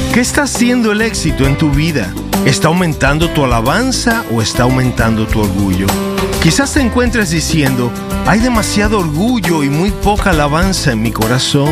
¿Qué está haciendo el éxito en tu vida? ¿Está aumentando tu alabanza o está aumentando tu orgullo? Quizás te encuentres diciendo, hay demasiado orgullo y muy poca alabanza en mi corazón.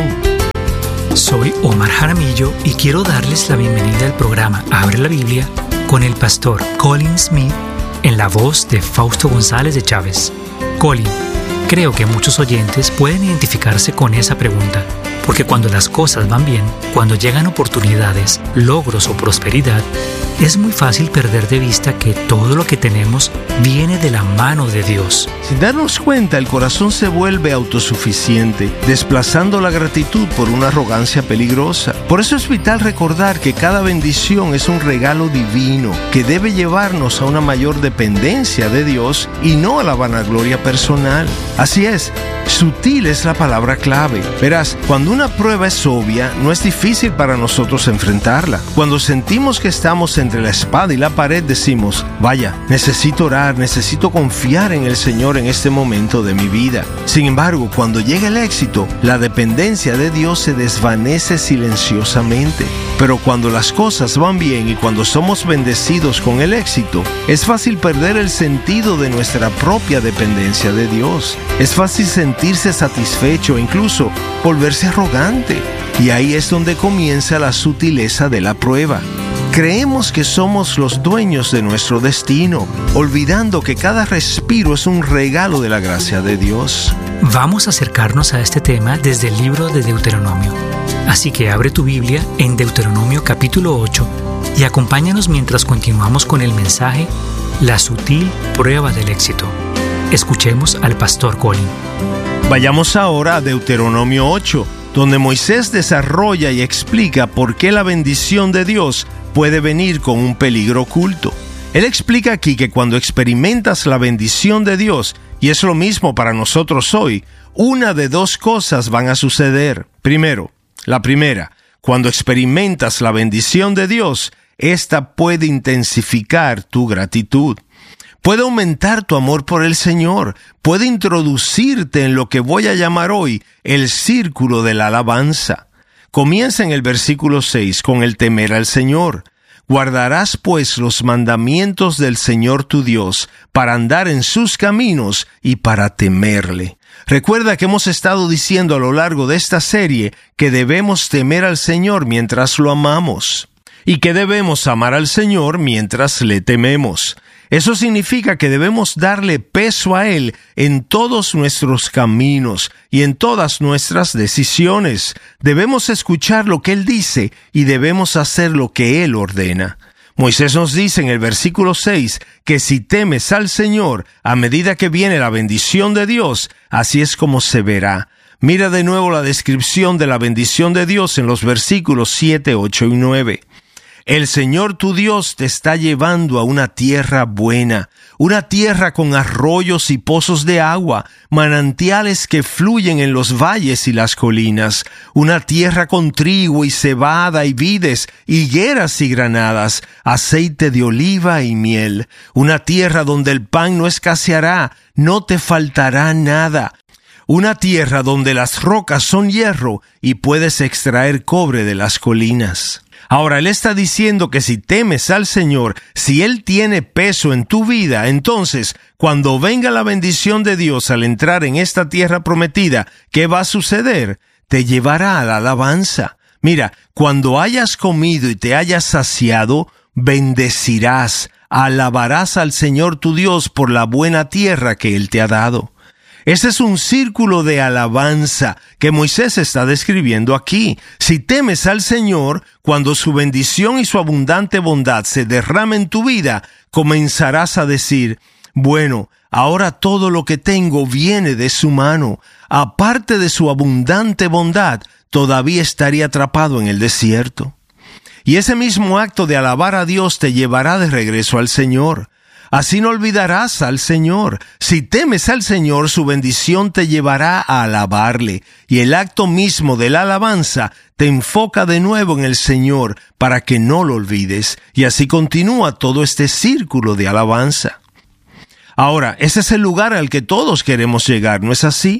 Soy Omar Jaramillo y quiero darles la bienvenida al programa Abre la Biblia con el pastor Colin Smith en la voz de Fausto González de Chávez. Colin, creo que muchos oyentes pueden identificarse con esa pregunta, porque cuando las cosas van bien, cuando llegan oportunidades, logros o prosperidad, es muy fácil perder de vista que todo lo que tenemos viene de la mano de Dios. Sin darnos cuenta, el corazón se vuelve autosuficiente, desplazando la gratitud por una arrogancia peligrosa. Por eso es vital recordar que cada bendición es un regalo divino que debe llevarnos a una mayor dependencia de Dios y no a la vanagloria personal. Así es, sutil es la palabra clave. Verás, cuando una prueba es obvia, no es difícil para nosotros enfrentarla. Cuando sentimos que estamos entre la espada y la pared, decimos, vaya, necesito orar, necesito confiar en el Señor en este momento de mi vida. Sin embargo, cuando llega el éxito, la dependencia de Dios se desvanece silenciosamente. Pero cuando las cosas van bien y cuando somos bendecidos con el éxito, es fácil perder el sentido de nuestra propia dependencia de Dios. Es fácil sentirse satisfecho e incluso volverse arrogante. Y ahí es donde comienza la sutileza de la prueba. Creemos que somos los dueños de nuestro destino, olvidando que cada respiro es un regalo de la gracia de Dios. Vamos a acercarnos a este tema desde el libro de Deuteronomio. Así que abre tu Biblia en Deuteronomio capítulo 8 y acompáñanos mientras continuamos con el mensaje La sutil prueba del éxito. Escuchemos al pastor Colin. Vayamos ahora a Deuteronomio 8, donde Moisés desarrolla y explica por qué la bendición de Dios puede venir con un peligro oculto. Él explica aquí que cuando experimentas la bendición de Dios, y es lo mismo para nosotros hoy, una de dos cosas van a suceder. Primero, la primera, cuando experimentas la bendición de Dios, esta puede intensificar tu gratitud. Puede aumentar tu amor por el Señor, puede introducirte en lo que voy a llamar hoy el círculo de la alabanza. Comienza en el versículo 6 con el temer al Señor. Guardarás pues los mandamientos del Señor tu Dios para andar en sus caminos y para temerle. Recuerda que hemos estado diciendo a lo largo de esta serie que debemos temer al Señor mientras lo amamos y que debemos amar al Señor mientras le tememos. Eso significa que debemos darle peso a Él en todos nuestros caminos y en todas nuestras decisiones. Debemos escuchar lo que Él dice y debemos hacer lo que Él ordena. Moisés nos dice en el versículo 6 que si temes al Señor, a medida que viene la bendición de Dios, así es como se verá. Mira de nuevo la descripción de la bendición de Dios en los versículos 7, 8 y 9. El Señor tu Dios te está llevando a una tierra buena, una tierra con arroyos y pozos de agua, manantiales que fluyen en los valles y las colinas, una tierra con trigo y cebada y vides, higueras y granadas, aceite de oliva y miel, una tierra donde el pan no escaseará, no te faltará nada, una tierra donde las rocas son hierro y puedes extraer cobre de las colinas. Ahora, Él está diciendo que si temes al Señor, si Él tiene peso en tu vida, entonces, cuando venga la bendición de Dios al entrar en esta tierra prometida, ¿qué va a suceder? Te llevará a la alabanza. Mira, cuando hayas comido y te hayas saciado, bendecirás, alabarás al Señor tu Dios por la buena tierra que Él te ha dado. Ese es un círculo de alabanza que Moisés está describiendo aquí. Si temes al Señor, cuando su bendición y su abundante bondad se derramen en tu vida, comenzarás a decir, bueno, ahora todo lo que tengo viene de su mano. Aparte de su abundante bondad, todavía estaría atrapado en el desierto. Y ese mismo acto de alabar a Dios te llevará de regreso al Señor. Así no olvidarás al Señor. Si temes al Señor, su bendición te llevará a alabarle. Y el acto mismo de la alabanza te enfoca de nuevo en el Señor para que no lo olvides. Y así continúa todo este círculo de alabanza. Ahora, ese es el lugar al que todos queremos llegar, ¿no es así?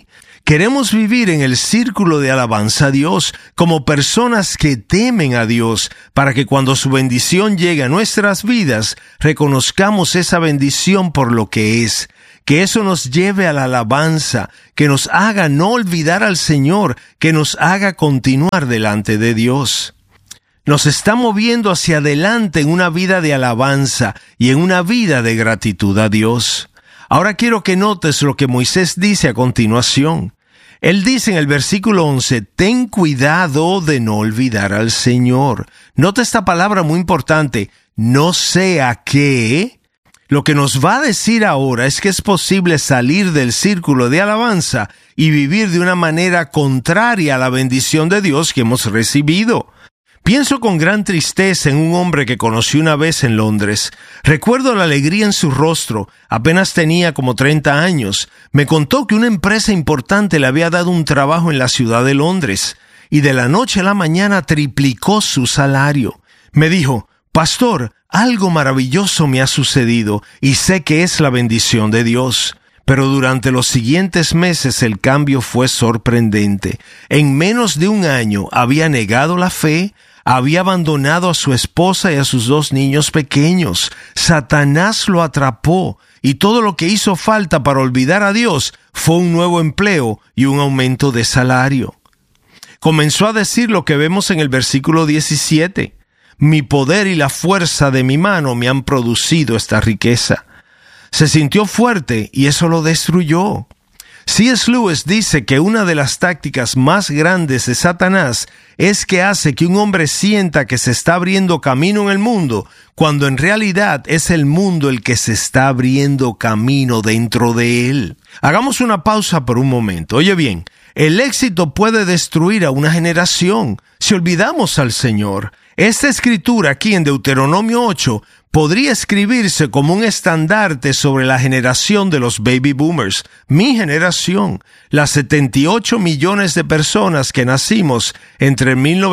Queremos vivir en el círculo de alabanza a Dios, como personas que temen a Dios, para que cuando su bendición llegue a nuestras vidas, reconozcamos esa bendición por lo que es. Que eso nos lleve a la alabanza, que nos haga no olvidar al Señor, que nos haga continuar delante de Dios. Nos está moviendo hacia adelante en una vida de alabanza y en una vida de gratitud a Dios. Ahora quiero que notes lo que Moisés dice a continuación. Él dice en el versículo 11, ten cuidado de no olvidar al Señor. Nota esta palabra muy importante, no sea que. Lo que nos va a decir ahora es que es posible salir del círculo de alabanza y vivir de una manera contraria a la bendición de Dios que hemos recibido. Pienso con gran tristeza en un hombre que conocí una vez en Londres. Recuerdo la alegría en su rostro. Apenas tenía como 30 años. Me contó que una empresa importante le había dado un trabajo en la ciudad de Londres y de la noche a la mañana triplicó su salario. Me dijo, pastor, algo maravilloso me ha sucedido y sé que es la bendición de Dios. Pero durante los siguientes meses el cambio fue sorprendente. En menos de un año había negado la fe, había abandonado a su esposa y a sus 2 niños pequeños. Satanás lo atrapó y todo lo que hizo falta para olvidar a Dios fue un nuevo empleo y un aumento de salario. Comenzó a decir lo que vemos en el versículo 17. Mi poder y la fuerza de mi mano me han producido esta riqueza. Se sintió fuerte y eso lo destruyó. C.S. Lewis dice que una de las tácticas más grandes de Satanás es que hace que un hombre sienta que se está abriendo camino en el mundo, cuando en realidad es el mundo el que se está abriendo camino dentro de él. Hagamos una pausa por un momento. Oye bien, el éxito puede destruir a una generación si olvidamos al Señor. Esta escritura aquí en Deuteronomio 8 podría escribirse como un estandarte sobre la generación de los baby boomers, mi generación, las 78 millones de personas que nacimos entre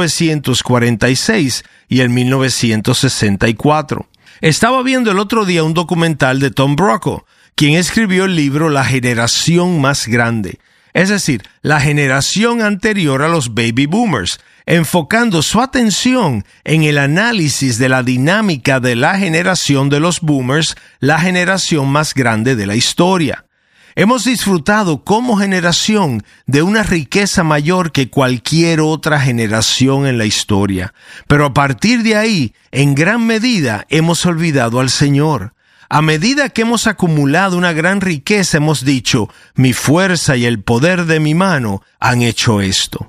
1946 y el 1964. Estaba viendo el otro día un documental de Tom Brokaw, quien escribió el libro La generación más grande, es decir, la generación anterior a los baby boomers, enfocando su atención en el análisis de la dinámica de la generación de los boomers, la generación más grande de la historia. Hemos disfrutado como generación de una riqueza mayor que cualquier otra generación en la historia, pero a partir de ahí, en gran medida, hemos olvidado al Señor. A medida que hemos acumulado una gran riqueza, hemos dicho, mi fuerza y el poder de mi mano han hecho esto.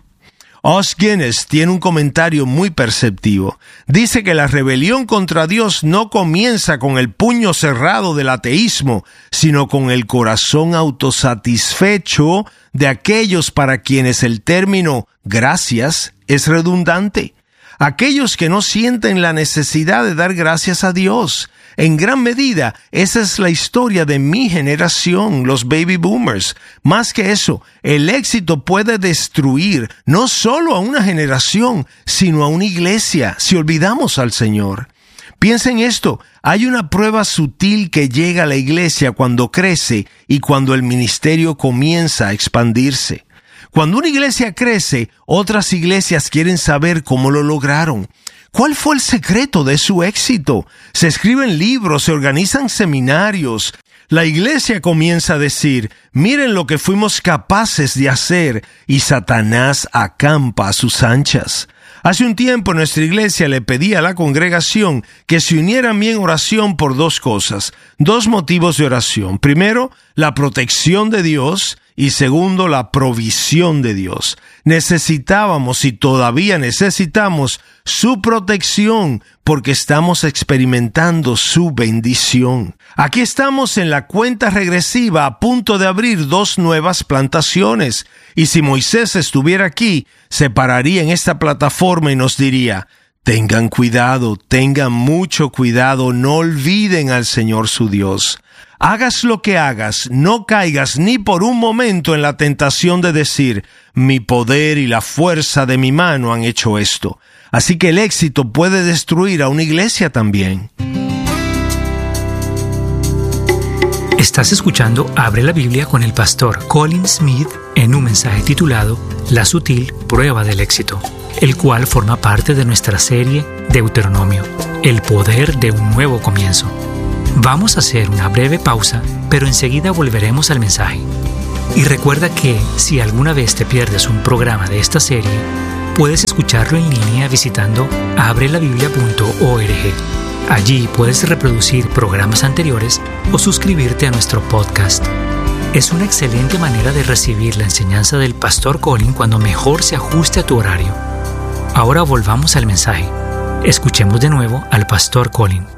Os Guinness tiene un comentario muy perceptivo. Dice que la rebelión contra Dios no comienza con el puño cerrado del ateísmo, sino con el corazón autosatisfecho de aquellos para quienes el término gracias es redundante. Aquellos que no sienten la necesidad de dar gracias a Dios. En gran medida, esa es la historia de mi generación, los baby boomers. Más que eso, el éxito puede destruir no solo a una generación, sino a una iglesia, si olvidamos al Señor. Piensa en esto, hay una prueba sutil que llega a la iglesia cuando crece y cuando el ministerio comienza a expandirse. Cuando una iglesia crece, otras iglesias quieren saber cómo lo lograron. ¿Cuál fue el secreto de su éxito? Se escriben libros, se organizan seminarios. La iglesia comienza a decir, miren lo que fuimos capaces de hacer, y Satanás acampa a sus anchas. Hace un tiempo nuestra iglesia le pedía a la congregación que se unieran en oración por 2 cosas, 2 motivos de oración. Primero, la protección de Dios y segundo, la provisión de Dios. Necesitábamos y todavía necesitamos su protección porque estamos experimentando su bendición. Aquí estamos en la cuenta regresiva a punto de abrir 2 nuevas plantaciones. Y si Moisés estuviera aquí, se pararía en esta plataforma y nos diría, tengan cuidado, tengan mucho cuidado, no olviden al Señor su Dios. Hagas lo que hagas, no caigas ni por un momento en la tentación de decir, mi poder y la fuerza de mi mano han hecho esto. Así que el éxito puede destruir a una iglesia también. Estás escuchando Abre la Biblia con el pastor Colin Smith en un mensaje titulado La sutil prueba del éxito, el cual forma parte de nuestra serie Deuteronomio, el poder de un nuevo comienzo. Vamos a hacer una breve pausa, pero enseguida volveremos al mensaje. Y recuerda que, si alguna vez te pierdes un programa de esta serie, puedes escucharlo en línea visitando abrelabiblia.org. Allí puedes reproducir programas anteriores o suscribirte a nuestro podcast. Es una excelente manera de recibir la enseñanza del pastor Colin cuando mejor se ajuste a tu horario. Ahora volvamos al mensaje. Escuchemos de nuevo al pastor Colin.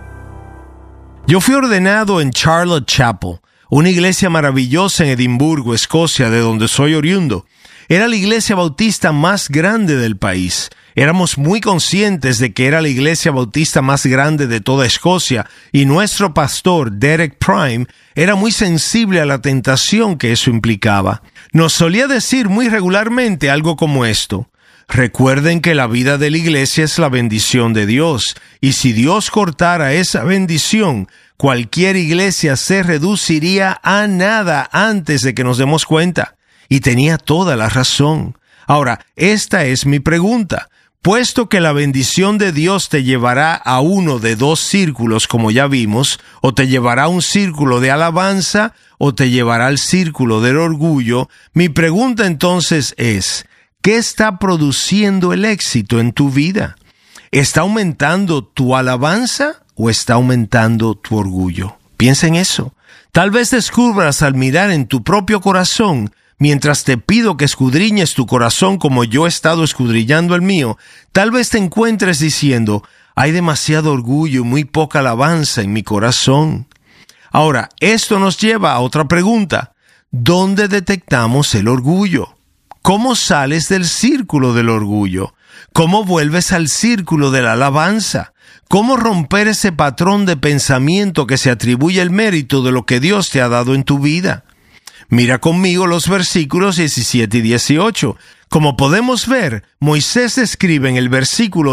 Yo fui ordenado en Charlotte Chapel, una iglesia maravillosa en Edimburgo, Escocia, de donde soy oriundo. Era la iglesia bautista más grande del país. Éramos muy conscientes de que era la iglesia bautista más grande de toda Escocia, y nuestro pastor, Derek Prime, era muy sensible a la tentación que eso implicaba. Nos solía decir muy regularmente algo como esto: recuerden que la vida de la iglesia es la bendición de Dios, y si Dios cortara esa bendición, cualquier iglesia se reduciría a nada antes de que nos demos cuenta. Y tenía toda la razón. Ahora, esta es mi pregunta. Puesto que la bendición de Dios te llevará a uno de dos círculos, como ya vimos, o te llevará a un círculo de alabanza, o te llevará al círculo del orgullo, mi pregunta entonces es: ¿qué está produciendo el éxito en tu vida? ¿Está aumentando tu alabanza o está aumentando tu orgullo? Piensa en eso. Tal vez descubras al mirar en tu propio corazón, mientras te pido que escudriñes tu corazón como yo he estado escudriñando el mío, tal vez te encuentres diciendo: hay demasiado orgullo y muy poca alabanza en mi corazón. Ahora, esto nos lleva a otra pregunta: ¿dónde detectamos el orgullo? ¿Cómo sales del círculo del orgullo? ¿Cómo vuelves al círculo de la alabanza? ¿Cómo romper ese patrón de pensamiento que se atribuye el mérito de lo que Dios te ha dado en tu vida? Mira conmigo los versículos 17 y 18. Como podemos ver, Moisés describe en el versículo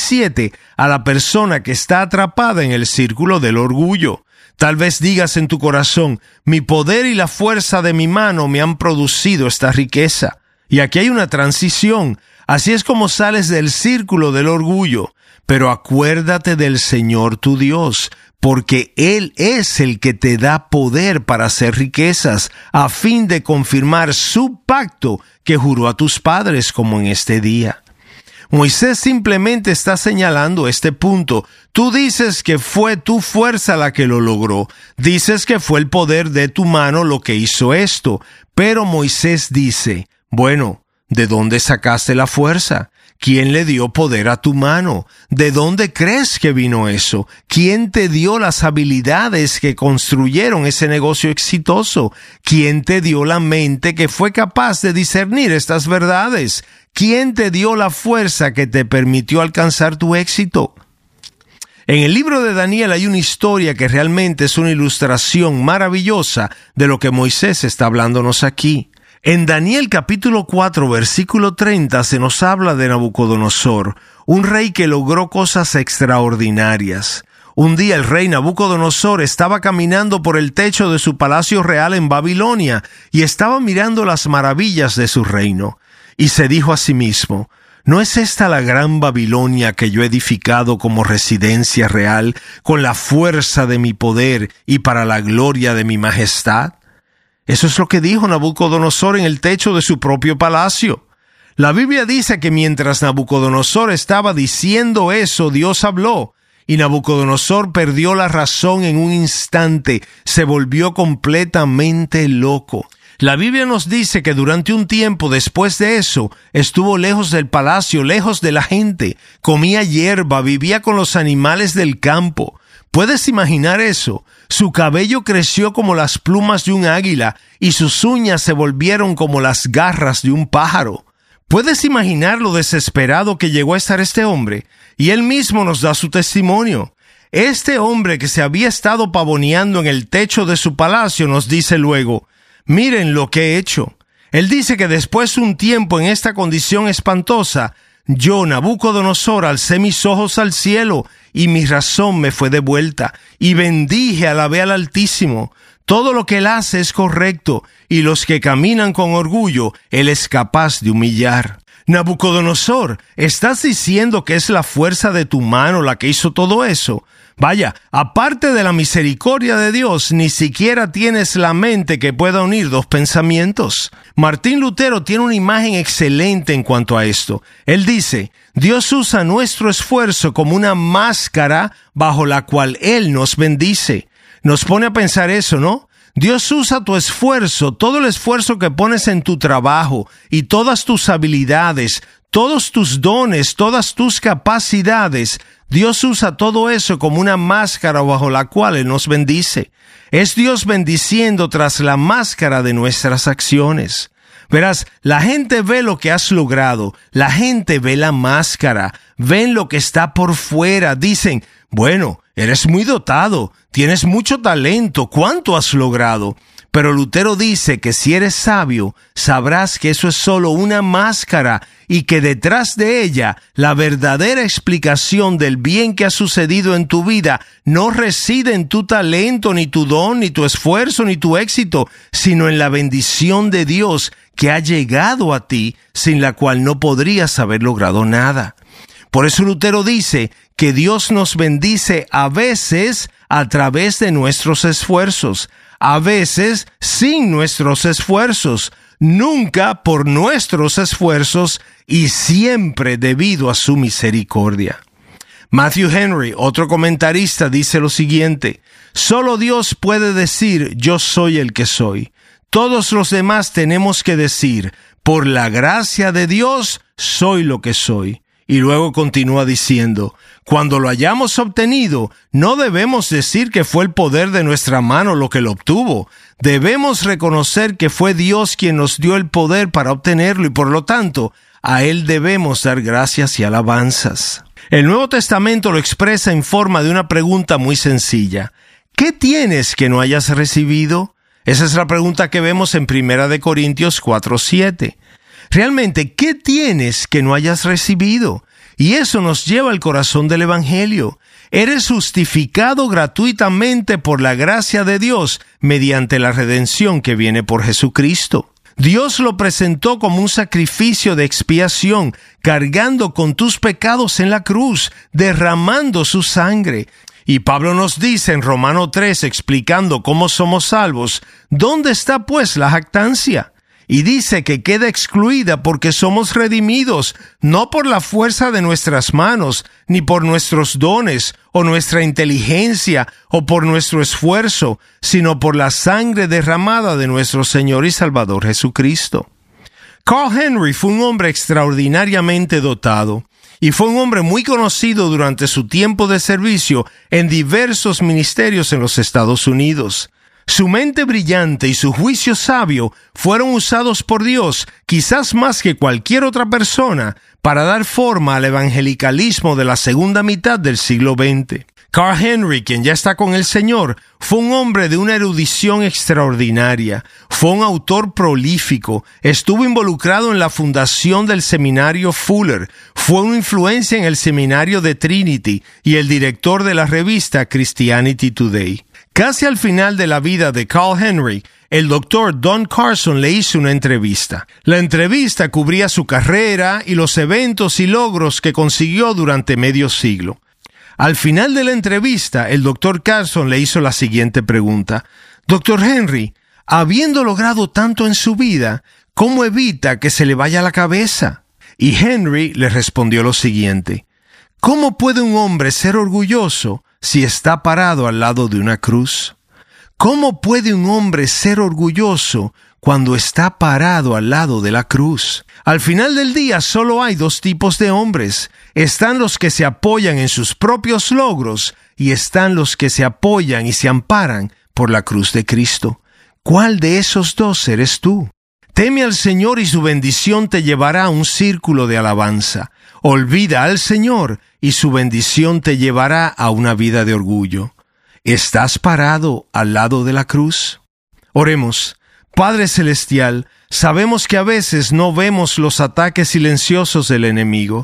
17 a la persona que está atrapada en el círculo del orgullo. Tal vez digas en tu corazón: mi poder y la fuerza de mi mano me han producido esta riqueza. Y aquí hay una transición. Así es como sales del círculo del orgullo. Pero acuérdate del Señor tu Dios, porque Él es el que te da poder para hacer riquezas, a fin de confirmar su pacto que juró a tus padres, como en este día. Moisés simplemente está señalando este punto. Tú dices que fue tu fuerza la que lo logró. Dices que fue el poder de tu mano lo que hizo esto. Pero Moisés dice: bueno, ¿de dónde sacaste la fuerza? ¿Quién le dio poder a tu mano? ¿De dónde crees que vino eso? ¿Quién te dio las habilidades que construyeron ese negocio exitoso? ¿Quién te dio la mente que fue capaz de discernir estas verdades? ¿Quién te dio la fuerza que te permitió alcanzar tu éxito? En el libro de Daniel hay una historia que realmente es una ilustración maravillosa de lo que Moisés está hablándonos aquí. En Daniel capítulo 4, versículo 30, se nos habla de Nabucodonosor, un rey que logró cosas extraordinarias. Un día el rey Nabucodonosor estaba caminando por el techo de su palacio real en Babilonia y estaba mirando las maravillas de su reino. Y se dijo a sí mismo: ¿no es esta la gran Babilonia que yo he edificado como residencia real, con la fuerza de mi poder y para la gloria de mi majestad? Eso es lo que dijo Nabucodonosor en el techo de su propio palacio. La Biblia dice que mientras Nabucodonosor estaba diciendo eso, Dios habló, y Nabucodonosor perdió la razón en un instante, se volvió completamente loco. La Biblia nos dice que durante un tiempo después de eso, estuvo lejos del palacio, lejos de la gente, comía hierba, vivía con los animales del campo. ¿Puedes imaginar eso? Su cabello creció como las plumas de un águila y sus uñas se volvieron como las garras de un pájaro. ¿Puedes imaginar lo desesperado que llegó a estar este hombre? Y él mismo nos da su testimonio. Este hombre que se había estado pavoneando en el techo de su palacio nos dice luego: miren lo que he hecho. Él dice que después de un tiempo en esta condición espantosa, yo, Nabucodonosor, alcé mis ojos al cielo y mi razón me fue devuelta, y bendije, alabé al Altísimo. Todo lo que Él hace es correcto, y los que caminan con orgullo, Él es capaz de humillar. Nabucodonosor, ¿estás diciendo que es la fuerza de tu mano la que hizo todo eso? Vaya, aparte de la misericordia de Dios, ni siquiera tienes la mente que pueda unir dos pensamientos. Martín Lutero tiene una imagen excelente en cuanto a esto. Él dice, Dios usa nuestro esfuerzo como una máscara bajo la cual Él nos bendice. Nos pone a pensar eso, ¿no? Dios usa tu esfuerzo, todo el esfuerzo que pones en tu trabajo y todas tus habilidades, todos tus dones, todas tus capacidades. Dios usa todo eso como una máscara bajo la cual Él nos bendice. Es Dios bendiciendo tras la máscara de nuestras acciones. Verás, la gente ve lo que has logrado, la gente ve la máscara, ven lo que está por fuera, dicen, bueno, eres muy dotado, tienes mucho talento, ¿cuánto has logrado? Pero Lutero dice que si eres sabio, sabrás que eso es solo una máscara y que detrás de ella, la verdadera explicación del bien que ha sucedido en tu vida no reside en tu talento, ni tu don, ni tu esfuerzo, ni tu éxito, sino en la bendición de Dios que ha llegado a ti, sin la cual no podrías haber logrado nada. Por eso Lutero dice que Dios nos bendice a veces a través de nuestros esfuerzos, a veces sin nuestros esfuerzos, nunca por nuestros esfuerzos y siempre debido a su misericordia. Matthew Henry, otro comentarista, dice lo siguiente: solo Dios puede decir yo soy el que soy. Todos los demás tenemos que decir por la gracia de Dios soy lo que soy. Y luego continúa diciendo, cuando lo hayamos obtenido, no debemos decir que fue el poder de nuestra mano lo que lo obtuvo. Debemos reconocer que fue Dios quien nos dio el poder para obtenerlo y por lo tanto, a Él debemos dar gracias y alabanzas. El Nuevo Testamento lo expresa en forma de una pregunta muy sencilla. ¿Qué tienes que no hayas recibido? Esa es la pregunta que vemos en 1 Corintios 4:7. Realmente, ¿qué tienes que no hayas recibido? Y eso nos lleva al corazón del Evangelio. Eres justificado gratuitamente por la gracia de Dios mediante la redención que viene por Jesucristo. Dios lo presentó como un sacrificio de expiación, cargando con tus pecados en la cruz, derramando su sangre. Y Pablo nos dice en Romano 3, explicando cómo somos salvos, ¿dónde está pues la jactancia? Y dice que queda excluida porque somos redimidos, no por la fuerza de nuestras manos, ni por nuestros dones, o nuestra inteligencia, o por nuestro esfuerzo, sino por la sangre derramada de nuestro Señor y Salvador Jesucristo. Carl Henry fue un hombre extraordinariamente dotado, y fue un hombre muy conocido durante su tiempo de servicio en diversos ministerios en los Estados Unidos. Su mente brillante y su juicio sabio fueron usados por Dios, quizás más que cualquier otra persona, para dar forma al evangelicalismo de la segunda mitad del siglo XX. Carl Henry, quien ya está con el Señor, fue un hombre de una erudición extraordinaria, fue un autor prolífico, estuvo involucrado en la fundación del seminario Fuller, fue una influencia en el seminario de Trinity y el director de la revista Christianity Today. Casi al final de la vida de Carl Henry, el doctor Don Carson le hizo una entrevista. La entrevista cubría su carrera y los eventos y logros que consiguió durante medio siglo. Al final de la entrevista, el doctor Carson le hizo la siguiente pregunta. Doctor Henry, habiendo logrado tanto en su vida, ¿cómo evita que se le vaya la cabeza? Y Henry le respondió lo siguiente. ¿Cómo puede un hombre ser orgulloso si está parado al lado de una cruz? ¿Cómo puede un hombre ser orgulloso cuando está parado al lado de la cruz? Al final del día solo hay dos tipos de hombres. Están los que se apoyan en sus propios logros y están los que se apoyan y se amparan por la cruz de Cristo. ¿Cuál de esos dos eres tú? Teme al Señor y su bendición te llevará a un círculo de alabanza. Olvida al Señor y su bendición te llevará a una vida de orgullo. ¿Estás parado al lado de la cruz? Oremos. Padre Celestial, sabemos que a veces no vemos los ataques silenciosos del enemigo.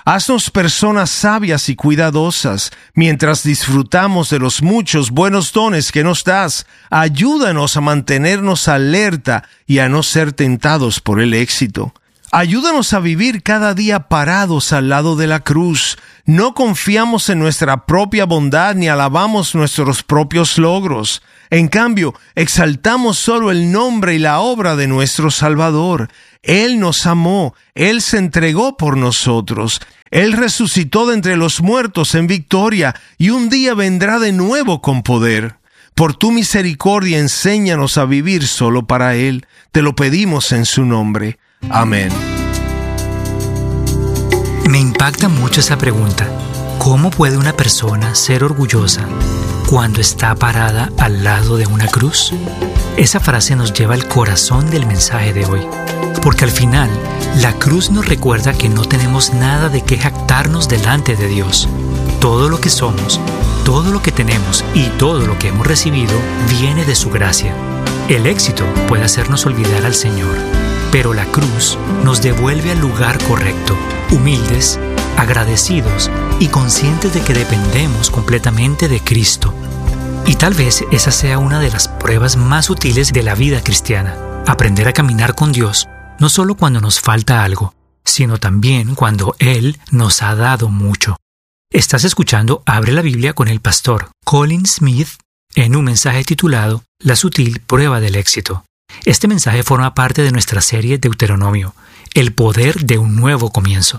Haznos personas sabias y cuidadosas mientras disfrutamos de los muchos buenos dones que nos das. Ayúdanos a mantenernos alerta y a no ser tentados por el éxito. Ayúdanos a vivir cada día parados al lado de la cruz. No confiamos en nuestra propia bondad ni alabamos nuestros propios logros. En cambio, exaltamos solo el nombre y la obra de nuestro Salvador. Él nos amó, Él se entregó por nosotros. Él resucitó de entre los muertos en victoria y un día vendrá de nuevo con poder. Por tu misericordia, enséñanos a vivir solo para Él. Te lo pedimos en su nombre. Amén. Me impacta mucho esa pregunta. ¿Cómo puede una persona ser orgullosa cuando está parada al lado de una cruz? Esa frase nos lleva al corazón del mensaje de hoy, porque al final la cruz nos recuerda que no tenemos nada de qué jactarnos delante de Dios. Todo lo que somos, todo lo que tenemos y todo lo que hemos recibido viene de su gracia. El éxito puede hacernos olvidar al Señor, pero la cruz nos devuelve al lugar correcto, humildes, agradecidos y conscientes de que dependemos completamente de Cristo. Y tal vez esa sea una de las pruebas más útiles de la vida cristiana, aprender a caminar con Dios, no solo cuando nos falta algo, sino también cuando Él nos ha dado mucho. Estás escuchando Abre la Biblia con el pastor Colin Smith en un mensaje titulado La sutil prueba del éxito. Este mensaje forma parte de nuestra serie Deuteronomio, el poder de un nuevo comienzo.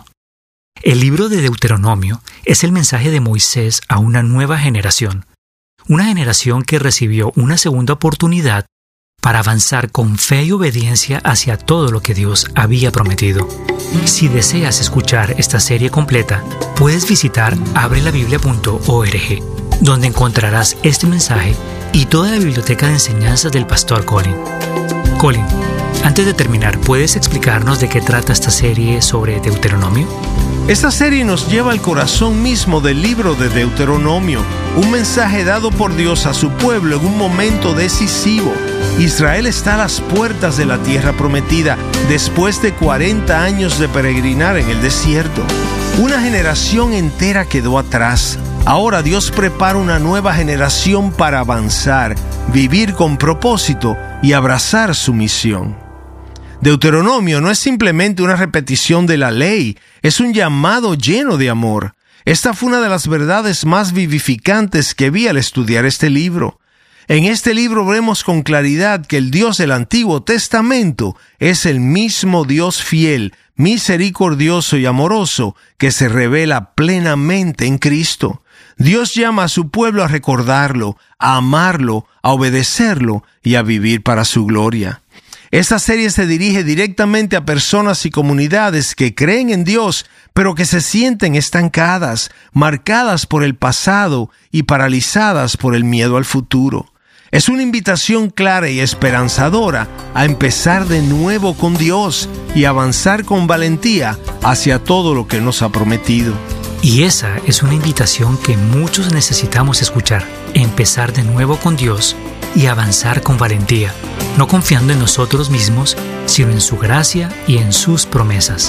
El libro de Deuteronomio es el mensaje de Moisés a una nueva generación, una generación que recibió una segunda oportunidad para avanzar con fe y obediencia hacia todo lo que Dios había prometido. Si deseas escuchar esta serie completa, puedes visitar abrelabiblia.org, donde encontrarás este mensaje y toda la biblioteca de enseñanzas del pastor Colin. Colin, antes de terminar, ¿puedes explicarnos de qué trata esta serie sobre Deuteronomio? Esta serie nos lleva al corazón mismo del libro de Deuteronomio, un mensaje dado por Dios a su pueblo en un momento decisivo. Israel está a las puertas de la tierra prometida después de 40 años de peregrinar en el desierto. Una generación entera quedó atrás. Ahora Dios prepara una nueva generación para avanzar, vivir con propósito y abrazar su misión. Deuteronomio no es simplemente una repetición de la ley, es un llamado lleno de amor. Esta fue una de las verdades más vivificantes que vi al estudiar este libro. En este libro vemos con claridad que el Dios del Antiguo Testamento es el mismo Dios fiel, misericordioso y amoroso que se revela plenamente en Cristo. Dios llama a su pueblo a recordarlo, a amarlo, a obedecerlo y a vivir para su gloria. Esta serie se dirige directamente a personas y comunidades que creen en Dios, pero que se sienten estancadas, marcadas por el pasado y paralizadas por el miedo al futuro. Es una invitación clara y esperanzadora a empezar de nuevo con Dios y avanzar con valentía hacia todo lo que nos ha prometido. Y esa es una invitación que muchos necesitamos escuchar, empezar de nuevo con Dios y avanzar con valentía, no confiando en nosotros mismos, sino en su gracia y en sus promesas.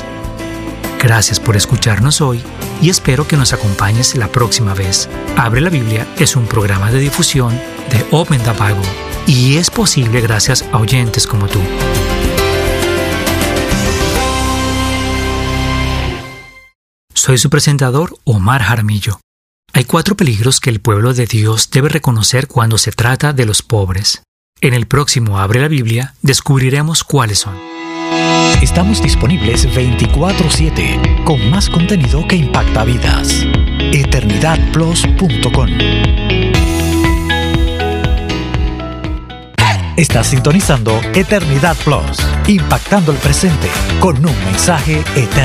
Gracias por escucharnos hoy y espero que nos acompañes la próxima vez. Abre la Biblia es un programa de difusión de Open the Bible y es posible gracias a oyentes como tú. Soy su presentador, Omar Jaramillo. Hay 4 peligros que el pueblo de Dios debe reconocer cuando se trata de los pobres. En el próximo Abre la Biblia descubriremos cuáles son. Estamos disponibles 24/7 con más contenido que impacta vidas. eternidadplus.com. Estás sintonizando Eternidad Plus, impactando el presente con un mensaje eterno.